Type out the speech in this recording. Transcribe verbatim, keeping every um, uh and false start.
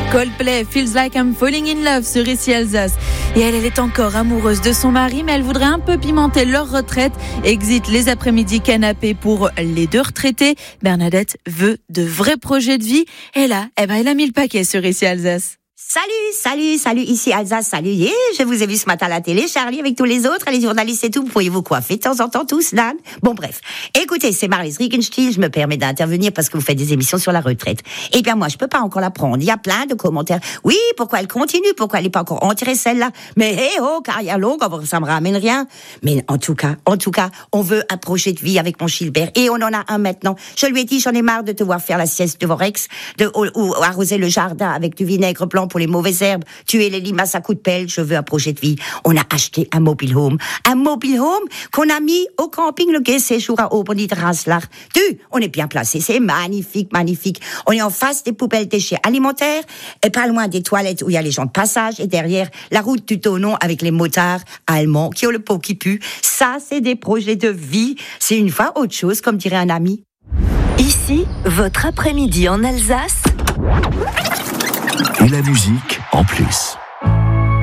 Coldplay, Feels Like I'm Falling in Love sur Ici Alsace. Et elle, elle est encore amoureuse de son mari, mais elle voudrait un peu pimenter leur retraite. Exit les après-midi canapés pour les deux retraités. Bernadette veut de vrais projets de vie. Et là, eh ben, elle a mis le paquet sur Ici Alsace. Salut, salut, salut, ici Alsace, salut. Yeah, je vous ai vu ce matin à la télé, Charlie, avec tous les autres, les journalistes et tout. Vous pourriez vous coiffer de temps en temps tous, Dan. Bon, bref. Écoutez, c'est Marlies Riegenstiel, je me permets d'intervenir parce que vous faites des émissions sur la retraite. Eh bien, moi, je peux pas encore la prendre. Il y a plein de commentaires. Oui, pourquoi elle continue? Pourquoi elle n'est pas encore enterrée, celle-là? Mais, hé, hey, oh, carrière longue, ça me ramène rien. Mais en tout cas, en tout cas, on veut un projet de vie avec mon Gilbert. Et on en a un maintenant. Je lui ai dit, j'en ai marre de te voir faire la sieste de Vorex, de, ou, ou arroser le jardin avec du vinaigre blanc pour les mauvaises herbes, tuer les limaces à coups de pelle. Je veux un projet de vie. On a acheté un mobile home. Un mobile home qu'on a mis au camping Le Gai Séjour à Aubonny de Rancelard. Tu, on est bien placé. C'est magnifique, magnifique. On est en face des poubelles déchets alimentaires et pas loin des toilettes où il y a les gens de passage et derrière la route du Tonon avec les motards allemands qui ont le pot qui pue. Ça, c'est des projets de vie. C'est une fois autre chose, comme dirait un ami. Ici, votre après-midi en Alsace. Et la musique en plus.